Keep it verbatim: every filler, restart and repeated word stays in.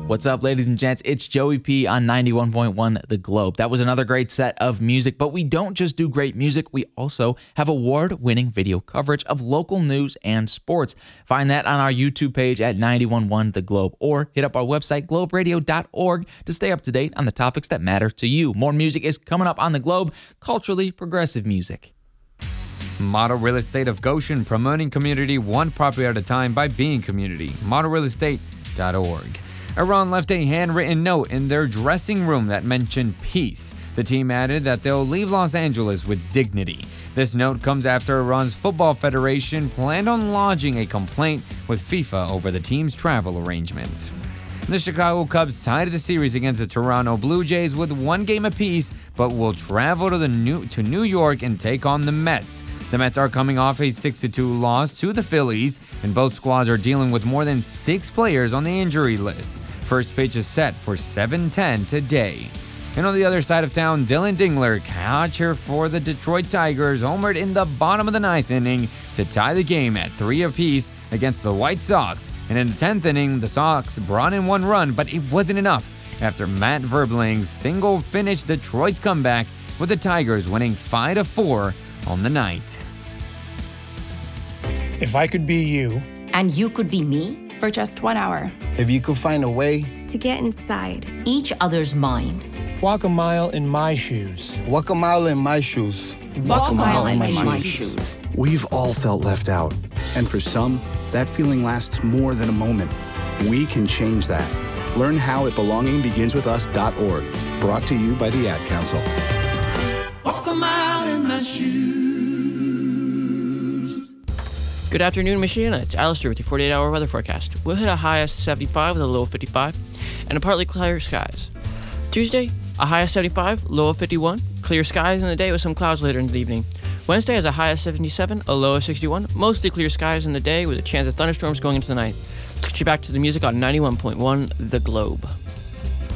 What's up, ladies and gents? It's Joey P on ninety-one point one The Globe. That was another great set of music, but we don't just do great music. We also have award-winning video coverage of local news and sports. Find that on our YouTube page at ninety-one point one The Globe, or hit up our website, globe radio dot org, to stay up to date on the topics that matter to you. More music is coming up on The Globe, culturally progressive music. Model Real Estate of Goshen, promoting community one property at a time by being community. model real estate dot org. Iran left a handwritten note in their dressing room that mentioned peace. The team added that they'll leave Los Angeles with dignity. This note comes after Iran's Football Federation planned on lodging a complaint with FIFA over the team's travel arrangements. The Chicago Cubs tied the series against the Toronto Blue Jays with one game apiece, but will travel to the New to New York and take on the Mets. The Mets are coming off a six to two loss to the Phillies, and both squads are dealing with more than six players on the injury list. First pitch is set for seven ten today. And on the other side of town, Dylan Dingler, catcher for the Detroit Tigers, homered in the bottom of the ninth inning to tie the game at three apiece against the White Sox. And in the tenth inning, the Sox brought in one run, but it wasn't enough after Matt Verbling's single finished Detroit's comeback, with the Tigers winning five to four on the night. If I could be you, and you could be me, for just one hour, if you could find a way to get inside each other's mind, walk a mile in my shoes. Walk a mile in my shoes. Walk, walk a mile, mile in, in my, my shoes. shoes. We've all felt left out, and for some, that feeling lasts more than a moment. We can change that. Learn how at belonging begins with us dot org. Brought to you by the Ad Council. Walk a mile in my shoes. Good afternoon, Michiana. It's Alistair with your forty-eight hour weather forecast. We'll hit a high of seventy-five with a low of fifty-five, and a partly clear skies. Tuesday, a high of seventy-five, low of fifty-one. Clear skies in the day with some clouds later in the evening. Wednesday has a high of seventy-seven, a low of sixty-one. Mostly clear skies in the day with a chance of thunderstorms going into the night. Let's get you back to the music on ninety-one point one The Globe.